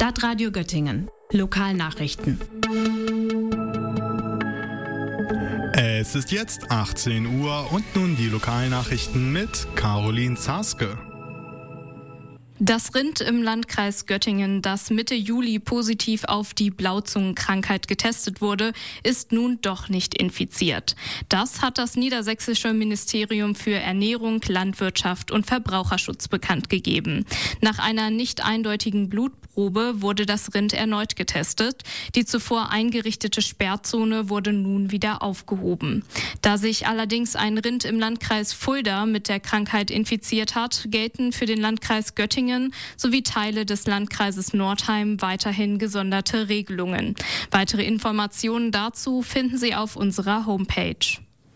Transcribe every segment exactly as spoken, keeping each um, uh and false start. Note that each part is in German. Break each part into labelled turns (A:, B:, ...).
A: Stadtradio Göttingen. Lokalnachrichten.
B: Es ist jetzt achtzehn Uhr und nun die Lokalnachrichten mit Caroline Zaske.
C: Das Rind im Landkreis Göttingen, das Mitte Juli positiv auf die Blauzungenkrankheit getestet wurde, ist nun doch nicht infiziert. Das hat das niedersächsische Ministerium für Ernährung, Landwirtschaft und Verbraucherschutz bekannt gegeben. Nach einer nicht eindeutigen Blutprobe wurde das Rind erneut getestet. Die zuvor eingerichtete Sperrzone wurde nun wieder aufgehoben. Da sich allerdings ein Rind im Landkreis Fulda mit der Krankheit infiziert hat, gelten für den Landkreis Göttingen sowie Teile des Landkreises Nordheim weiterhin gesonderte Regelungen. Weitere Informationen dazu finden Sie auf unserer Homepage.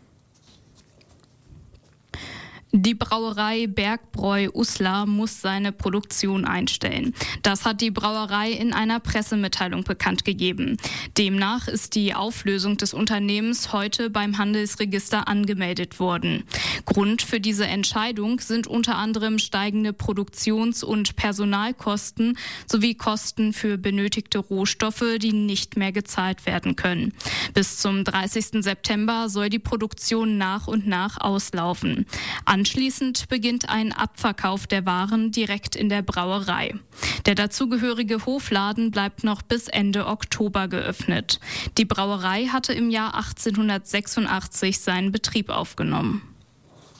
C: Die Brauerei Bergbräu Uslar muss seine Produktion einstellen. Das hat die Brauerei in einer Pressemitteilung bekannt gegeben. Demnach ist die Auflösung des Unternehmens heute beim Handelsregister angemeldet worden. Grund für diese Entscheidung sind unter anderem steigende Produktions- und Personalkosten sowie Kosten für benötigte Rohstoffe, die nicht mehr gezahlt werden können. Bis zum dreißigsten September soll die Produktion nach und nach auslaufen. Anschließend beginnt ein Abverkauf der Waren direkt in der Brauerei. Der dazugehörige Hofladen bleibt noch bis Ende Oktober geöffnet. Die Brauerei hatte im Jahr achtzehnhundertsechsundachtzig seinen Betrieb aufgenommen.